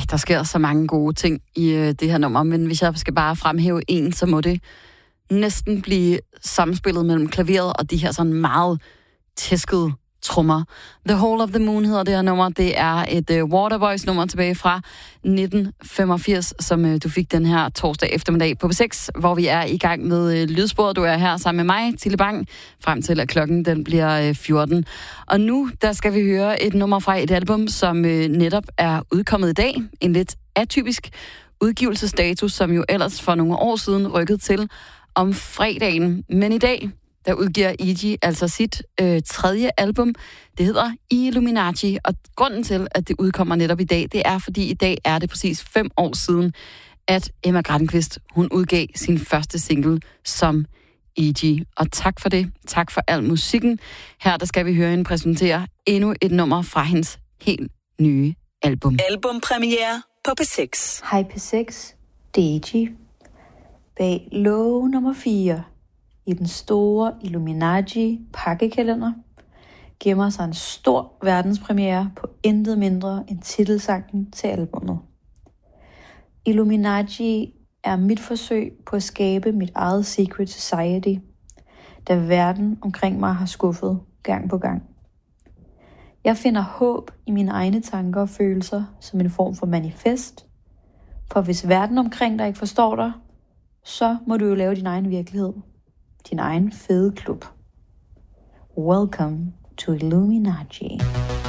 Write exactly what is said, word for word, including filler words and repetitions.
der sker så mange gode ting i øh, det her nummer, men hvis jeg skal bare fremhæve en, så må det næsten blive samspillet mellem klaveret og de her sådan meget tæskede trommer. The Hole of the Moon hedder det her nummer. Det er et uh, Waterboys-nummer tilbage fra nitten femogfirs, som uh, du fik den her torsdag eftermiddag på B seks, hvor vi er i gang med uh, lydsporet. Du er her sammen med mig, Tille Bang, frem til at klokken den bliver uh, fjorten. Og nu der skal vi høre et nummer fra et album, som uh, netop er udkommet i dag. En lidt atypisk udgivelsesdato, som jo ellers for nogle år siden rykkede til om fredagen. Men i dag der udgiver Iggy altså sit øh, tredje album. Det hedder Illuminati, og grunden til, at det udkommer netop i dag, det er, fordi i dag er det præcis fem år siden, at Emma Granqvist, hun udgav sin første single som Iggy. Og tak for det. Tak for al musikken. Her der skal vi høre hende præsentere endnu et nummer fra hendes helt nye album. Albumpremiere på P seks. Hej P seks, det er Iggy. Bag låge nummer fire i den store Illuminati pakkekalender gemmer sig en stor verdenspremiere på intet mindre end titelsangen til albummet. Illuminati er mit forsøg på at skabe mit eget secret society, da verden omkring mig har skuffet gang på gang. Jeg finder håb i mine egne tanker og følelser som en form for manifest, for hvis verden omkring dig ikke forstår dig, så må du jo lave din egen virkelighed. Din egen fede klub. Welcome to Illuminati.